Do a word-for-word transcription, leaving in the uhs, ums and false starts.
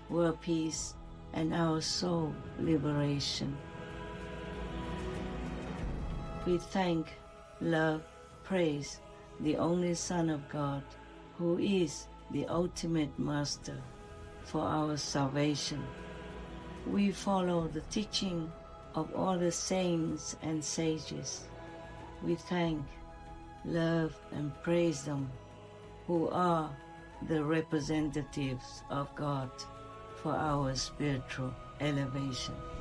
world peace, and our soul liberation. We thank, love, praise the only Son of God, who is the ultimate Master for our salvation. We follow the teaching of all the saints and sages. We thank, love, and praise them, who are the representatives of God for our spiritual elevation.